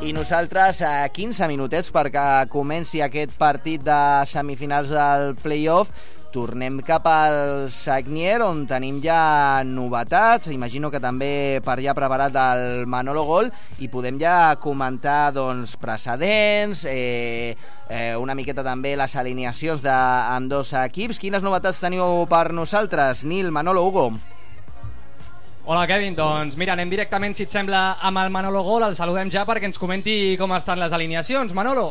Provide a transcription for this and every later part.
I nosaltres a 15 minutets perquè comenci aquest partit de semifinals del play-off. Tornem cap al Sagnier, on tenim ja novetats. Imagino que també per ja preparat el Manolo Gol, i podem ja comentar precedents, una miqueta també les alineacions d'ambdós equips. Quines novetats teniu per nosaltres? Nil, Manolo, Hugo. Hola, Kevin. Doncs mira, anem directament, si et sembla, amb el Manolo Gol. El saludem ja perquè ens comenti com estan les alineacions. Manolo.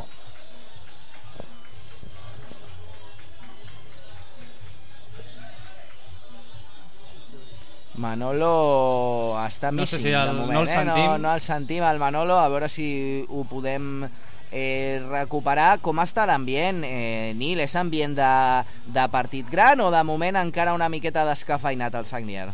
Manolo està missing, no sé si de moment. No el sentim. No el sentim, el Manolo. A veure si ho podem recuperar. Com està l'ambient, Nil? És ambient de partit gran o de moment encara una miqueta descafeinat al Sagnier?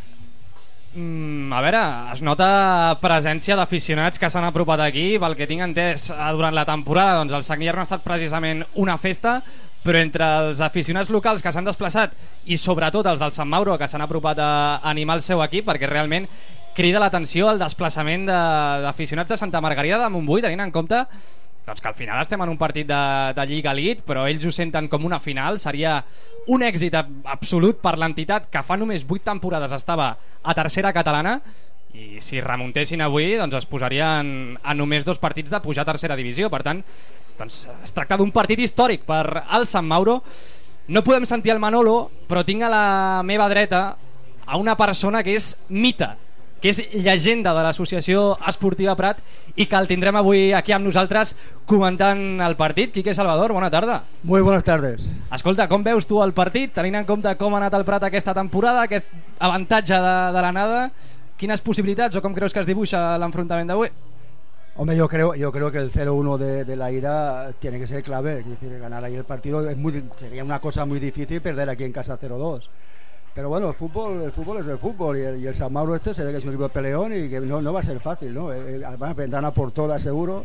A veure, es nota presència d'aficionats que s'han apropat aquí. Pel que tinc entès, durant la temporada, doncs el Sagnier no ha estat precisament una festa, però entre els aficionats locals que s'han desplaçat i sobretot els del Sant Mauro que s'han apropat a animar el seu equip, perquè realment crida l'atenció el desplaçament d'aficionats de Santa Margarida de Montbui, tenint en compte doncs, que al final estem en un partit de Lliga Elite, però ells ho senten com una final. Seria un èxit absolut per l'entitat que fa només 8 temporades estava a tercera catalana, i si remuntessin avui doncs es posarien a només 2 partits de pujar a tercera divisió. Per tant, doncs, es tracta d'un partit històric per al Sant Mauro. No podem sentir el Manolo, però tinc a la meva dreta a una persona que és mite, que és llegenda de l'Associació Esportiva Prat i que el tindrem avui aquí amb nosaltres comentant el partit. Quique Salvador, bona tarda. Muy buenas tardes. Escolta, com veus tu el partit, tenint en compte com ha anat el Prat aquesta temporada, aquest avantatge de l'anada? Quines possibilitats o com creus que es dibuixa l'enfrontament d'avui? Hombre, yo creo que el 0-1 de la ida tiene que ser clave. Es decir, ganar ahí el partido sería una cosa muy difícil, perder aquí en casa 0-2. Pero bueno, el fútbol es el fútbol, y el San Mauro se ve que es un equipo peleón y que no va a ser fácil, ¿no? Además vendrán a por todas seguro,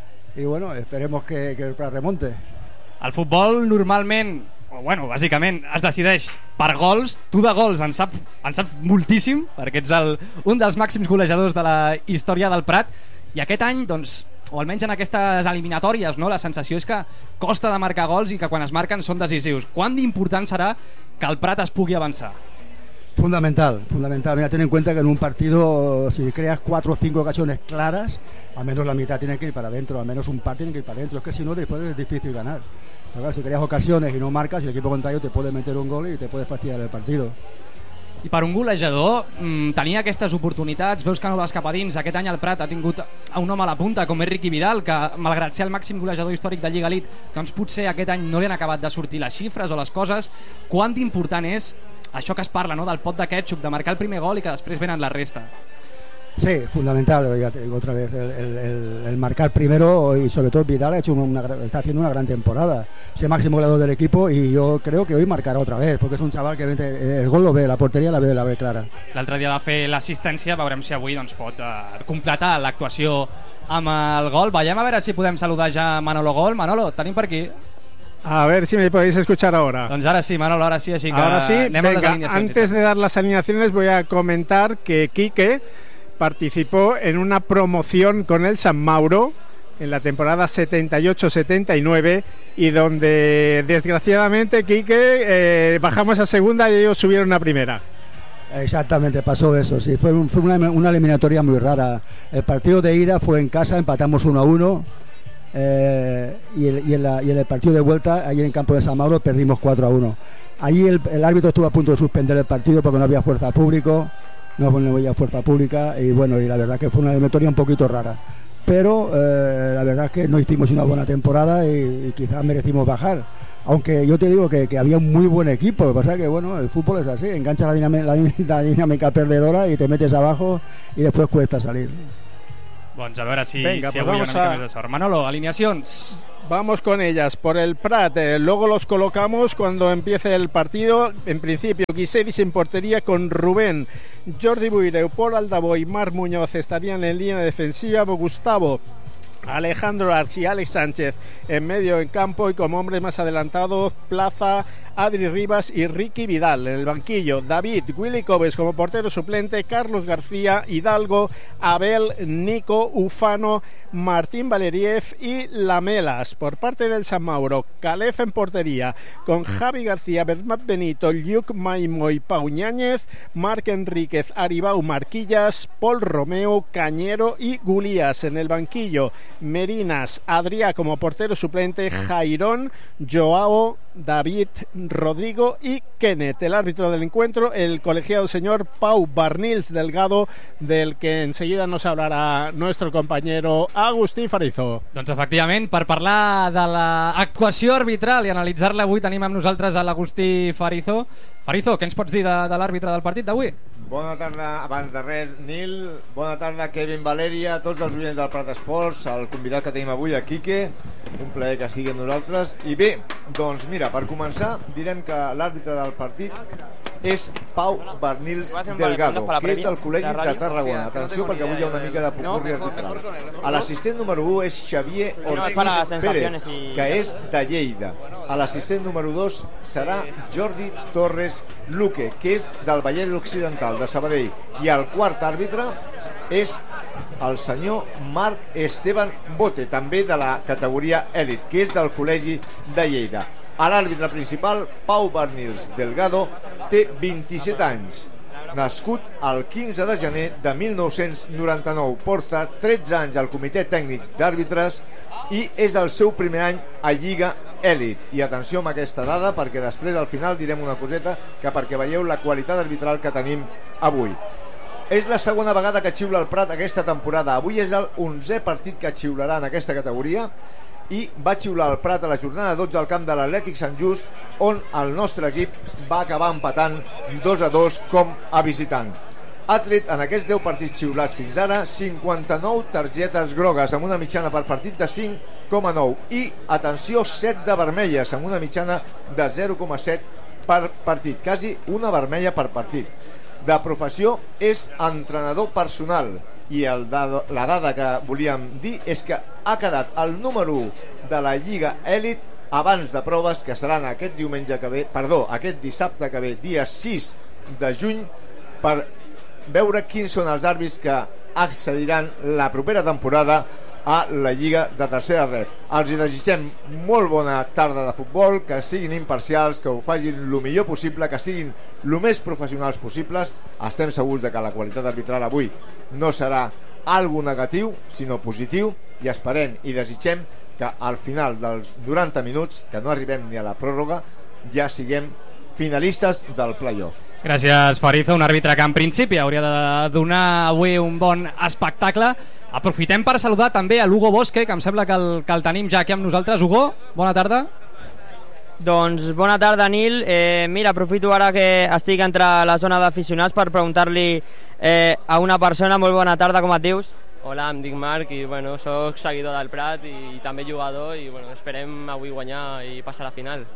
y bueno, esperemos que el Prat remonte. El futbol normalment, o bueno, bàsicament es decideix per gols. Tu de gols en saps moltíssim, perquè ets un dels màxims golejadors de la història del Prat, i aquest any, doncs, o almenys en aquestes eliminatòries, no? La sensació és que costa de marcar gols i que quan es marquen són decisius. Quant d'important serà que el Prat es pugui avançar? Fundamental. Mira, ten en cuenta que en un partido, si creas 4 o 5 ocasiones claras, al menos la mitad tiene que ir para adentro, al menos un par tiene que ir para adentro. Es que si no, después es difícil ganar. Pero claro, si creas ocasiones y no marcas, el equipo contrario te puede meter un gol y te puede fastidiar el partido. I per un golejador, tenir aquestes oportunitats, veus que no vas cap a dins. Aquest any el Prat ha tingut un home a la punta com és Riqui Vidal, que malgrat ser el màxim golejador històric de Lliga Elite, doncs potser aquest any no li han acabat de sortir les xifres o les coses. Quant d'important és això que es parla, no? Del pot de ketchup, de marcar el primer gol i que després venen la resta? Sí, fundamental, ya te digo otra vez, el marcar primero, y sobre todo Vidal está haciendo una gran temporada, es el máximo goleador del equipo, y yo creo que hoy marcará otra vez, porque es un chaval que el gol lo ve, la portería la ve clara. L'altre dia va fer l'assistència, veurem si avui doncs, pot completar l'actuació amb el gol. Veiem a veure si podem saludar ja Manolo Gol. Manolo, tenim per aquí. A ver si me podéis escuchar ahora. Doncs ara sí, Manolo, ahora sí, així que ahora sí. anem a les Venga, alineacions. antes de dar las alineaciones voy a comentar que Quique participó en una promoción con el San Mauro en la temporada 78-79 y donde desgraciadamente Quique bajamos a segunda y ellos subieron a primera. Exactamente, pasó eso, sí, fue una eliminatoria muy rara. El partido de ida fue en casa, empatamos 1-1, y en el partido de vuelta, allí en el campo de San Mauro, perdimos 4-1. Allí el árbitro estuvo a punto de suspender el partido porque no había fuerza pública, y bueno, y la verdad que fue una eliminatoria un poquito rara, pero la verdad es que no hicimos una buena temporada y quizás merecimos bajar, aunque yo te digo que había un muy buen equipo. Lo que pasa es que bueno, el fútbol es así, engancha la dinámica perdedora y te metes abajo y después cuesta salir. Doncs a veure si Venga, avui pues hi ha una mica més de sort. Manolo, alineacions. Vamos con ellas. Por el Prat, luego los colocamos cuando empiece el partido. En principio, Guisedis en portería con Rubén, Jordi Buireu, Paul Aldabo y Marc Muñoz estarían en línea defensiva. Gustavo, Alejandro Arch y Alex Sánchez en medio en campo, y como hombres más adelantados, Plaza, Adri Rivas y Ricky Vidal. En el banquillo, David, Willy Cobes como portero suplente, Carlos García, Hidalgo, Abel, Nico, Ufano, Martín Valeriev y Lamelas. Por parte del San Mauro, Calef en portería, con Javi García, Bernat Benito, Lluc Maimo y Pau Ñáñez, Marc Enríquez, Aribau Marquillas, Paul Romeo, Cañero y Gulías. En el banquillo, Merinas, Adrià como portero suplente, Jairón, Joao, David, Rodrigo y Kenneth. El árbitro del encuentro, el colegiado señor Pau Barnils Delgado, del que enseguida nos hablará nuestro compañero Agustí Farizo. Doncs efectivament, per parlar de l'actuació arbitral i analitzar-la avui tenim amb nosaltres a l'Agustí Farizo. Farizo, què ens pots dir de l'àrbitre del partit d'avui? Bona tarda, abans de res, Nil. Bona tarda, Kevin, Valeria, tots els oients del Prat Esports, el convidat que tenim avui, a Quique. Un plaer que estigui amb nosaltres. I bé, doncs mira, per començar, direm que l'àrbitre del partit és Pau Barnils Delgado, que és del Col·legi de Tarragona. Atenció, perquè avui hi ha una mica de popurri arbitral. L'assistent número 1 és Xavier Ortiz Pérez, que és de Lleida. L'assistent número 2 serà Jordi Torres Luque, que és del Vallès Occidental, de Sabadell. I el quart àrbitre és el senyor Marc Esteban Bote, també de la categoria èlit, que és del Col·legi de Lleida. L'àrbitre principal, Pau Barnils Delgado, té 27 anys, nascut el 15 de gener de 1999, porta 13 anys al comitè tècnic d'àrbitres i és el seu primer any a Lliga Èlit. I atenció amb aquesta dada, perquè després al final direm una coseta que perquè veieu la qualitat arbitral que tenim avui. És la segona vegada que xiula el Prat aquesta temporada. Avui és el 11è partit que xiularà en aquesta categoria i va xiular el Prat a la jornada 12 al camp de l'Atlètic Sant Just, on el nostre equip va acabar empatant 2-2 com a visitant. Ha tret en aquests 10 partits xiulats fins ara 59 targetes grogues, amb una mitjana per partit de 5,9 i, atenció, 7 de vermelles, amb una mitjana de 0,7 per partit, quasi una vermella per partit. De professió és entrenador personal i la dada que volíem dir és que ha quedat el número 1 de la Lliga Èlit abans de proves que seran aquest dissabte que ve, dia 6 de juny, per veure quins són els àrbits que accediran la propera temporada a la Lliga de Tercera Ref. Els hi desitgem molt bona tarda de futbol, que siguin imparcials, que ho facin el millor possible, que siguin el més professionals possibles. Estem segurs de que la qualitat arbitral avui no serà algo negatiu, sinó positiu, i esperem i desitgem que al final dels 90 minuts, que no arribem ni a la pròrroga, ja siguem finalistes del play-off. Gràcies, Farizo, un àrbitre que en principi hauria de donar avui un bon espectacle. Aprofitem per saludar també a l'Hugo Bosque, que em sembla que el tenim ja aquí amb nosaltres. Hugo, bona tarda. Doncs bona tarda, Nil. Mira, aprofito ara que estic entre la zona d'aficionats per preguntar-li a una persona. Molt bona tarda, com et dius? Hola, em dic Marc i bueno, soc seguidor del Prat i també jugador i bueno, esperem avui guanyar i passar a la final.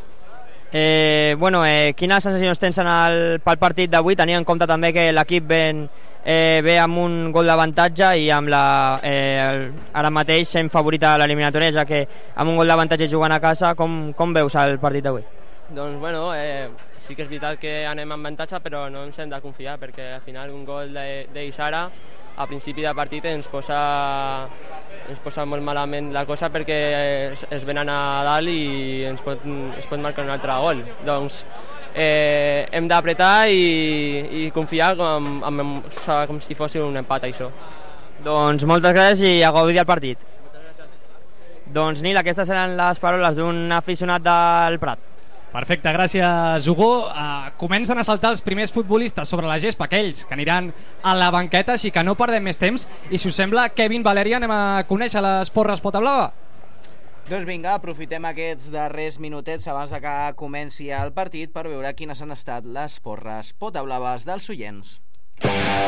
Quines sensacions tens pel partit d'avui, tenint en compte també que l'equip ve amb un gol d'avantatge i amb ara mateix sent favorit a l'eliminatòria, ja que amb un gol d'avantatge jugant a casa, com veus el partit d'avui? Doncs bueno, sí que és veritat que anem amb avantatge, però no ens hem de confiar, perquè al final un gol d'Isara a principi de partit ens posa molt malament la cosa, perquè es venen a dalt i es pot marcar un altre gol. Doncs hem d'apretar i confiar com si fos un empat, això. Doncs moltes gràcies i a gaudir el partit. Doncs Nil, aquestes eren les paraules d'un aficionat del Prat. Perfecte, gràcies, Hugo. Comencen a saltar els primers futbolistes sobre la gespa, aquells que aniran a la banqueta, així que no perdem més temps. I si us sembla, Kevin, Valeria, anem a conèixer les porres Pota Blava? Doncs vinga, aprofitem aquests darrers minutets abans de que comenci el partit per veure quines han estat les porres Pota Blaves dels oients.